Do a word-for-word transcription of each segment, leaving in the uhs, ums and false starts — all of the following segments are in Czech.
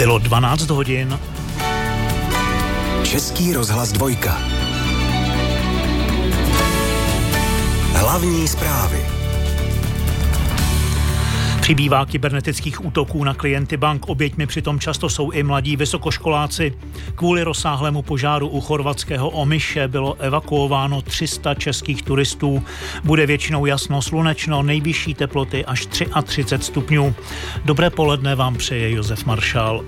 Bylo dvanáct hodin. Český rozhlas dvojka. Hlavní zprávy. Přibývá kybernetických útoků na klienty bank, oběťmi přitom často jsou i mladí vysokoškoláci. Kvůli rozsáhlému požáru u chorvatského Omiše bylo evakuováno tři sta českých turistů. Bude většinou jasno, slunečno, nejvyšší teploty až třicet tři stupňů. Dobré poledne vám přeje Josef Maršál.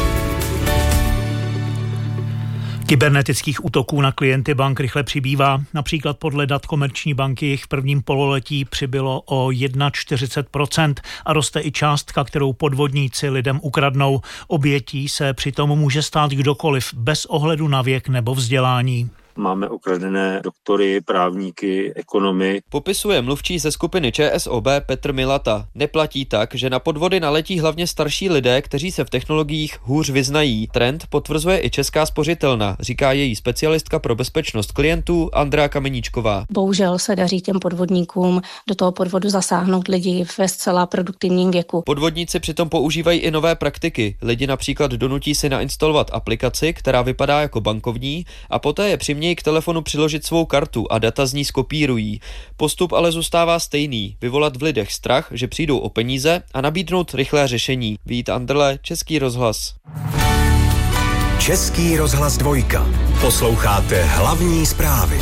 Kybernetických útoků na klienty bank rychle přibývá. Například podle dat Komerční banky jich v prvním pololetí přibylo o čtyřicet jedna procent a roste i částka, kterou podvodníci lidem ukradnou. Obětí se přitom může stát kdokoliv bez ohledu na věk nebo vzdělání. Máme okradené doktory, právníky, ekonomy. Popisuje mluvčí ze skupiny ČSOB Petr Milata. Neplatí tak, že na podvody naletí hlavně starší lidé, kteří se v technologiích hůř vyznají. Trend potvrzuje i Česká spořitelna, říká její specialistka pro bezpečnost klientů Andrea Kameníčková. Bohužel se daří těm podvodníkům do toho podvodu zasáhnout lidi ve zcela produktivním věku. Podvodníci přitom používají i nové praktiky. Lidi například donutí si nainstalovat aplikaci, která vypadá jako bankovní, a poté je přimějí k telefonu přiložit svou kartu a data z ní skopírují. Postup ale zůstává stejný. Vyvolat v lidech strach, že přijdou o peníze a nabídnout rychlé řešení. Vít Andrle, Český rozhlas. Český rozhlas dvojka. Posloucháte hlavní zprávy.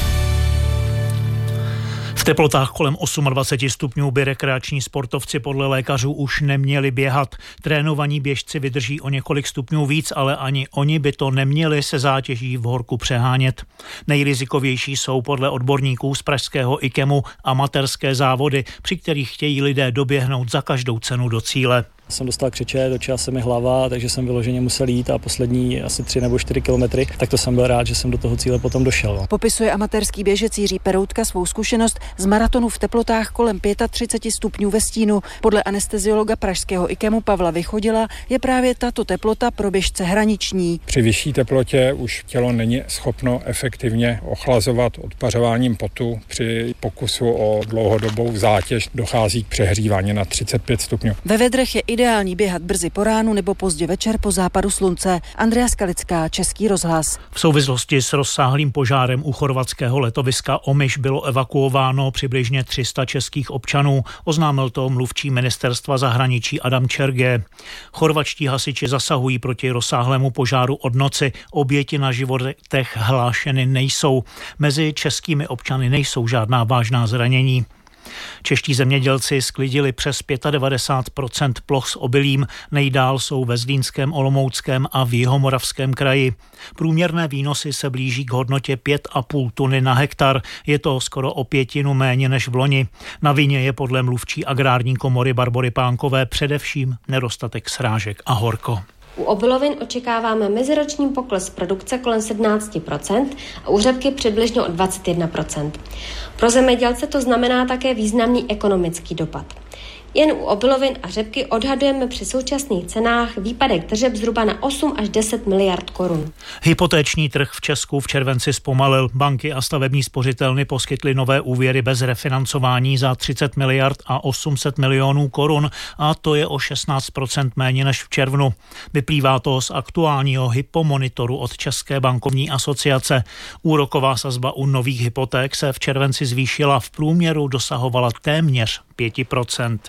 V teplotách kolem dvacet osm stupňů by rekreační sportovci podle lékařů už neměli běhat. Trénovaní běžci vydrží o několik stupňů víc, ale ani oni by to neměli se zátěží v horku přehánět. Nejrizikovější jsou podle odborníků z pražského IKEMu amatérské závody, při kterých chtějí lidé doběhnout za každou cenu do cíle. Jsem dostal křeče, točila se mi hlava, takže jsem vyloženě musel jít a poslední asi tři nebo čtyři kilometry, tak to jsem byl rád, že jsem do toho cíle potom došel. Popisuje amatérský běžec Jiří Peroutka svou zkušenost z maratonu v teplotách kolem třicet pět stupňů ve stínu. Podle anesteziologa pražského IKEMu Pavla Vychodila je právě tato teplota pro běžce hraniční. Při vyšší teplotě už tělo není schopno efektivně ochlazovat odpařováním potu. Při pokusu o dlouhodobou zátěž dochází k přehřívání na třicet pět stupňů. Ve vedrech je ideální běhat brzy po ránu nebo pozdě večer po západu slunce. Andrea Skalická, Český rozhlas. V souvislosti s rozsáhlým požárem u chorvatského letoviska Omiš bylo evakuováno přibližně tři sta českých občanů, oznámil to mluvčí ministerstva zahraničí Adam Čerge. Chorvatští hasiči zasahují proti rozsáhlému požáru od noci. Oběti na životech hlášeny nejsou. Mezi českými občany nejsou žádná vážná zranění. Čeští zemědělci sklidili přes devadesát pět procent ploch s obilím, nejdál jsou ve Zlínském, Olomouckém a v Jihomoravském kraji. Průměrné výnosy se blíží k hodnotě pět a půl tuny na hektar, je to skoro o pětinu méně než v loni. Na vině je podle mluvčí agrární komory Barbory Pánkové především nedostatek srážek a horko. U obilovin očekáváme meziroční pokles produkce kolem sedmnáct procent a u řepky přibližně o dvacet jedna procent. Pro zemědělce to znamená také významný ekonomický dopad. Jen u obilovin a řepky odhadujeme při současných cenách výpadek tržeb zhruba na osm až deset miliard korun. Hypotéční trh v Česku v červenci zpomalil. Banky a stavební spořitelny poskytly nové úvěry bez refinancování za třicet miliard a osm set milionů korun a to je o šestnáct procent méně než v červnu. Vyplývá to z aktuálního hypomonitoru od České bankovní asociace. Úroková sazba u nových hypoték se v červenci zvýšila, v průměru dosahovala téměř pět procent.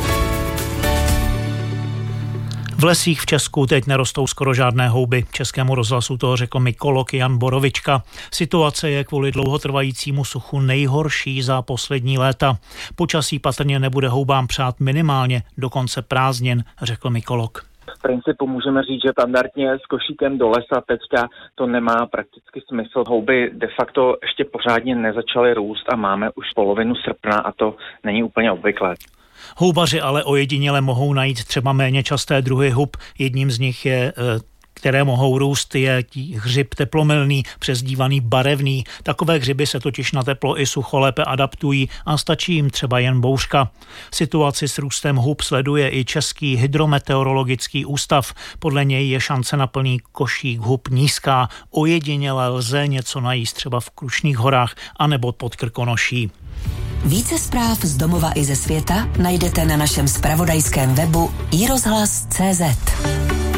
V lesích v Česku teď nerostou skoro žádné houby. Českému rozhlasu toho řekl mykolog Jan Borovička. Situace je kvůli dlouhotrvajícímu suchu nejhorší za poslední léta. Počasí patrně nebude houbám přát minimálně do konce prázdnin, řekl mykolog. V principu můžeme říct, že standardně s košíkem do lesa teďka to nemá prakticky smysl. Houby de facto ještě pořádně nezačaly růst a máme už polovinu srpna a to není úplně obvyklé. Houbaři ale ojediněle mohou najít třeba méně časté druhy hub. Jedním z nich je, které mohou růst, je hřib teplomilný, přezdívaný barevný. Takové hřiby se totiž na teplo i sucho lépe adaptují a stačí jim třeba jen bouřka. Situaci s růstem hub sleduje i Český hydrometeorologický ústav. Podle něj je šance na plný košík hub nízká. Ojediněle lze něco najíst třeba v Krušných horách anebo pod Krkonoší. Více zpráv z domova i ze světa najdete na našem zpravodajském webu i rozhlas tečka cé zet.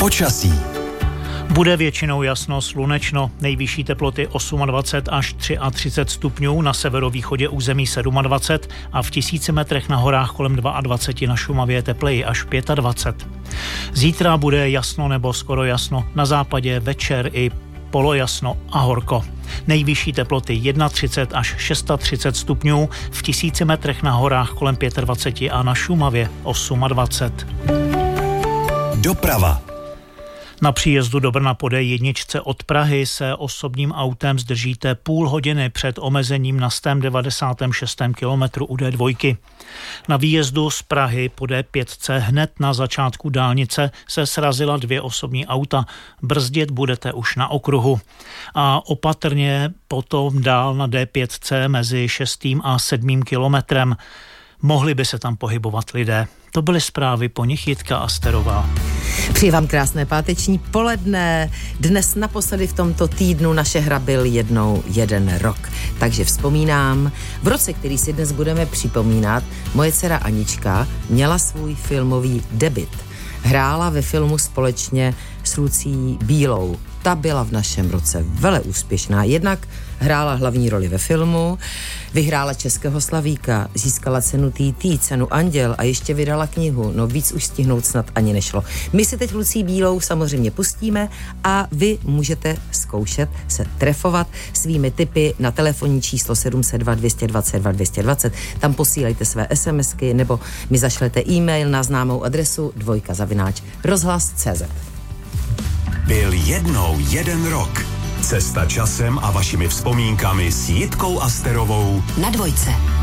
Počasí. Bude většinou jasno, slunečno, nejvyšší teploty dvacet osm až třicet tři stupňů, na severovýchodě území dvacet sedm a v tisíci metrech na horách kolem dvacet dva, na Šumavě tepleji až dvacet pět. Zítra bude jasno nebo skoro jasno, na západě večer i polojasno a horko. Nejvyšší teploty třicet jedna až třicet šest stupňů, v tisíci metrech na horách kolem dvacet pět a na Šumavě dvacet osm. Doprava. Na příjezdu do Brna po dé jedna od Prahy se osobním autem zdržíte půl hodiny před omezením na sto devadesátém šestém kilometru u dé dva. Na výjezdu z Prahy po dé pět hned na začátku dálnice se srazila dvě osobní auta. Brzdit budete už na okruhu. A opatrně potom dál na dé pět mezi šestým a sedmým kilometrem. Mohli by se tam pohybovat lidé. To byly zprávy, po nich Jitka Asterová. Přeji vám krásné páteční poledne. Dnes naposledy v tomto týdnu naše hra byl jednou jeden rok. Takže vzpomínám, v roce, který si dnes budeme připomínat, moje dcera Anička měla svůj filmový debut. Hrála ve filmu společně s Lucí Bílou. Ta byla v našem roce vele úspěšná. Jednak hrála hlavní roli ve filmu, vyhrála Českého slavíka, získala cenu T T, cenu Anděl a ještě vydala knihu. No víc už stihnout snad ani nešlo. My si teď Lucí Bílou samozřejmě pustíme a vy můžete zkoušet se trefovat svými tipy na telefonní číslo sedm set dva, dvě stě dvacet dva, dvě stě dvacet. Tam posílejte své SMSky nebo mi zašlete e-mail na známou adresu dvojka zavináč rozhlas tečka cé zet. Byl jednou jeden rok. Cesta časem a vašimi vzpomínkami s Jitkou Asterovou na dvojce.